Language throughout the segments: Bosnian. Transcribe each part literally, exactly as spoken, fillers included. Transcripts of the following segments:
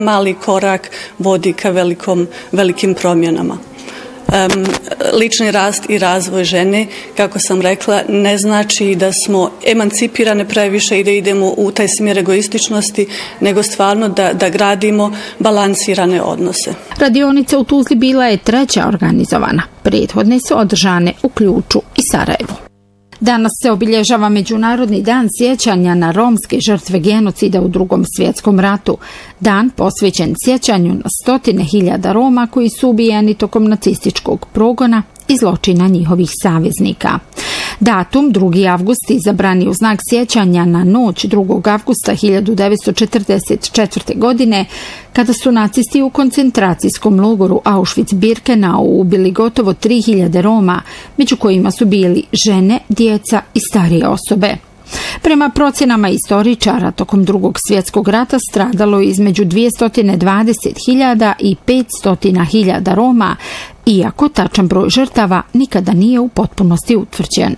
Mali korak vodi ka velikom, velikim promjenama. Um, lični rast i razvoj žene, kako sam rekla, ne znači da smo emancipirane previše i da idemo u taj smjer egoističnosti, nego stvarno da, da gradimo balansirane odnose. Radionica u Tuzli bila je treća organizovana. Prethodne su održane u Ključu i Sarajevu. Danas se obilježava Međunarodni dan sjećanja na romske žrtve genocida u Drugom svjetskom ratu. Dan posvećen sjećanju na stotine hiljada Roma koji su ubijeni tokom nacističkog progona i zločina njihovih saveznika. Datum drugi avgust izabran je u znak sjećanja na noć drugog avgusta hiljadu devetsto četrdeset četvrte. godine, kada su nacisti u koncentracijskom logoru Auschwitz-Birkenau ubili gotovo tri hiljade Roma, među kojima su bili žene, djeca i starije osobe. Prema procjenama istoričara, tokom Drugog svjetskog rata stradalo je između dvjesto dvadeset hiljada i petsto hiljada Roma, iako tačan broj žrtava nikada nije u potpunosti utvrđen.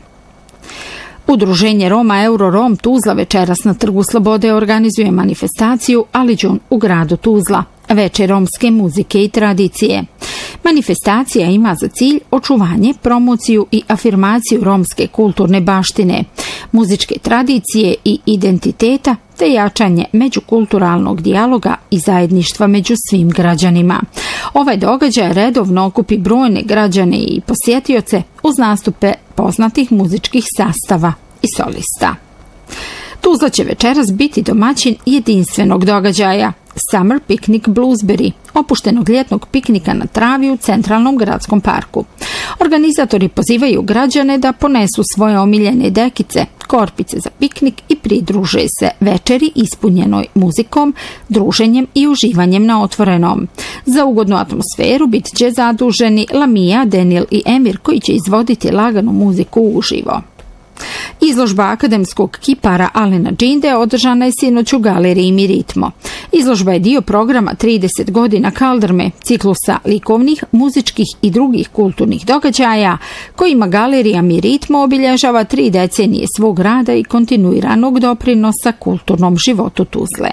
Udruženje Roma Euro-Rom Tuzla večeras na Trgu Slobode organizuje manifestaciju Aliđun u gradu Tuzla, večer romske muzike i tradicije. Manifestacija ima za cilj očuvanje, promociju i afirmaciju romske kulturne baštine, muzičke tradicije i identiteta, te jačanje međukulturalnog dijaloga i zajedništva među svim građanima. Ovaj događaj redovno okupi brojne građane i posjetioce uz nastupe poznatih muzičkih sastava i solista. Tuzla će večeras biti domaćin jedinstvenog događaja Summer Picnic Bluesberry, opuštenog ljetnog piknika na travi u centralnom gradskom parku. Organizatori pozivaju građane da ponesu svoje omiljene dekice, korpice za piknik i pridruže se večeri ispunjenoj muzikom, druženjem i uživanjem na otvorenom. Za ugodnu atmosferu bit će zaduženi Lamija, Daniel i Emir, koji će izvoditi laganu muziku uživo. Izložba akademskog kipara Alena Džinde održana je sinoć u galeriji Mi ritmo. Izložba je dio programa trideset godina Kaldrme, ciklusa likovnih, muzičkih i drugih kulturnih događaja, kojima galerija Mi ritmo obilježava tri decenije svog rada i kontinuiranog doprinosa kulturnom životu Tuzle.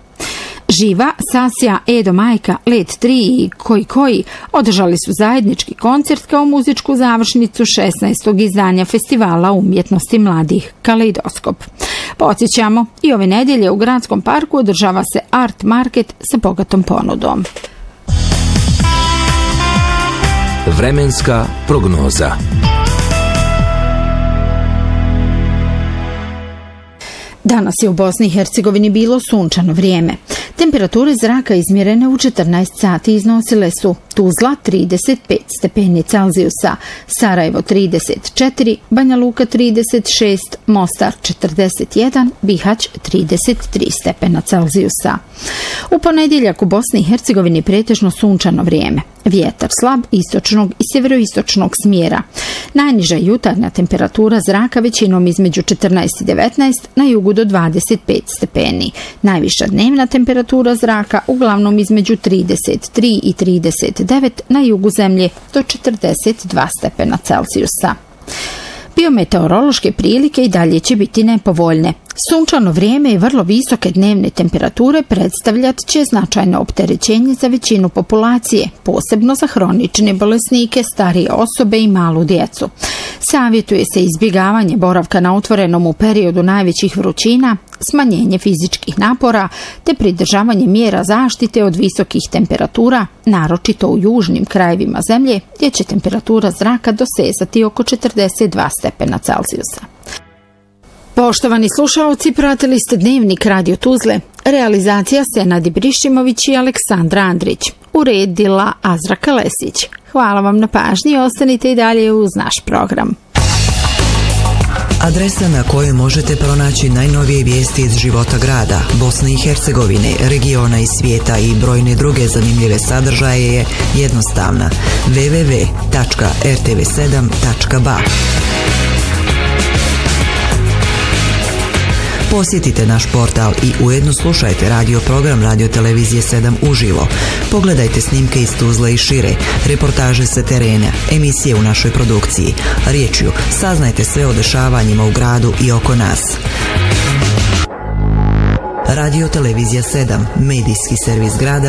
Živa, Sasja, Edo Majka, Led tri i Koji Koji održali su zajednički koncert kao muzičku završnicu šesnaestog izdanja festivala umjetnosti mladih Kaleidoskop. Podsjećamo, i ove nedjelje u gradskom parku održava se art market sa bogatom ponudom. Vremenska prognoza. Danas je u Bosni i Hercegovini bilo sunčano vrijeme. Temperature zraka izmjerene u četrnaest sati iznosile su Tuzla trideset pet stepeni Celzijusa, Sarajevo trideset četiri, Banja Luka trideset šest, Mostar četrdeset jedan, Bihać trideset tri stepena Celzijusa. U ponedjeljak u Bosni i Hercegovini pretežno sunčano vrijeme. Vjetar slab istočnog i sjeveroistočnog smjera. Najniža jutarnja temperatura zraka većinom između četrnaest i devetnaest, na jugu do dvadeset pet stepeni. Najviša dnevna temperatura zraka uglavnom između trideset tri i trideset devet, na jugu zemlje do četrdeset dva stepena Celzijusa. Biometeorološke prilike i dalje će biti nepovoljne. Sunčano vrijeme i vrlo visoke dnevne temperature predstavljat će značajno opterećenje za većinu populacije, posebno za hronične bolesnike, starije osobe i malu djecu. Savjetuje se izbjegavanje boravka na otvorenom u periodu najvećih vrućina, smanjenje fizičkih napora te pridržavanje mjera zaštite od visokih temperatura, naročito u južnim krajevima zemlje gdje će temperatura zraka dosezati oko četrdeset dva stepena Celzijusa. Poštovani slušaoci, pratili ste Dnevnik Radio Tuzle, realizacija Senad Ibrišimović i Aleksandra Andrić, uredila Azra Kalesić. Hvala vam na pažnji i ostanite i dalje uz naš program. Adresa na kojoj možete pronaći najnovije vijesti iz života grada, Bosne i Hercegovine, regiona i svijeta i brojne druge zanimljive sadržaje je jednostavna: w w w tačka r t v sedam tačka b a. Posjetite naš portal i ujedno slušajte radio program Radio Televizije sedam uživo. Pogledajte snimke iz Tuzle i šire, reportaže sa terena, emisije u našoj produkciji. Riječju, saznajte sve o dešavanjima u gradu i oko nas. Radio Televizija sedam, medijski servis grada